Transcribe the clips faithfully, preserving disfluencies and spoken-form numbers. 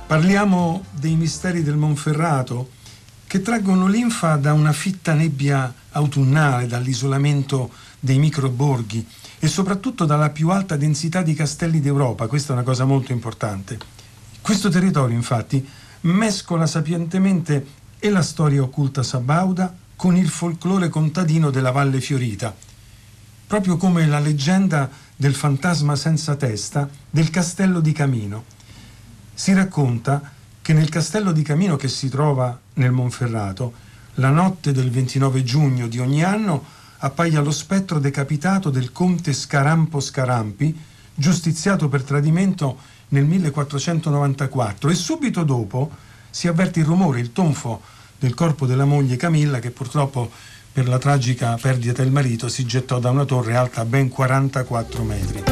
Parliamo dei misteri del Monferrato, che traggono linfa da una fitta nebbia autunnale, dall'isolamento dei microborghi e soprattutto dalla più alta densità di castelli d'Europa. Questa è una cosa molto importante. Questo territorio, infatti, mescola sapientemente e la storia occulta sabauda con il folklore contadino della Valle Fiorita, proprio come la leggenda del fantasma senza testa del castello di Camino. Si racconta che nel castello di Camino, che si trova nel Monferrato, la notte del ventinove giugno di ogni anno appaia lo spettro decapitato del conte Scarampo Scarampi, giustiziato per tradimento nel millequattrocentonovantaquattro, e subito dopo si avverte il rumore, il tonfo del corpo della moglie Camilla, che purtroppo per la tragica perdita del marito si gettò da una torre alta ben quarantaquattro metri.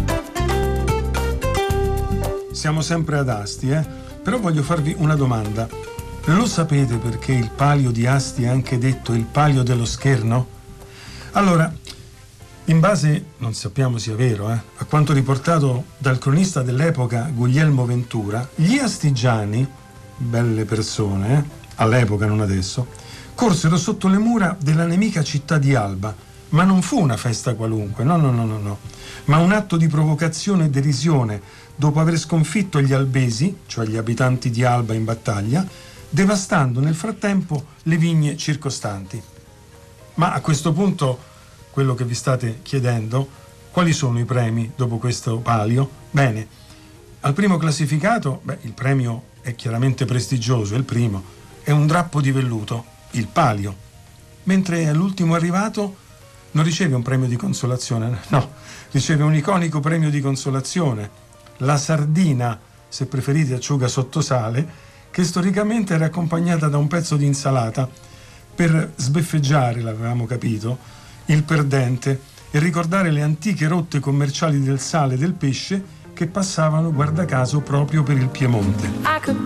Siamo sempre ad Asti, eh? Però voglio farvi una domanda. Lo sapete perché il palio di Asti è anche detto il palio dello Scherno? Allora, in base, non sappiamo sia vero, eh, a quanto riportato dal cronista dell'epoca Guglielmo Ventura, gli astigiani, belle persone, eh, all'epoca non adesso, corsero sotto le mura della nemica città di Alba, ma non fu una festa qualunque, no, no, no, no, no, ma un atto di provocazione e derisione dopo aver sconfitto gli albesi, cioè gli abitanti di Alba in battaglia, devastando nel frattempo le vigne circostanti. Ma a questo punto, quello che vi state chiedendo, quali sono i premi dopo questo palio? Bene, al primo classificato, beh, il premio è chiaramente prestigioso, è il primo, è un drappo di velluto, il palio, mentre all'ultimo arrivato non riceve un premio di consolazione, no, riceve un iconico premio di consolazione, la sardina, se preferite acciuga sottosale, che storicamente era accompagnata da un pezzo di insalata per sbeffeggiare, l'avevamo capito, il perdente e ricordare le antiche rotte commerciali del sale e del pesce che passavano, guarda caso, proprio per il Piemonte.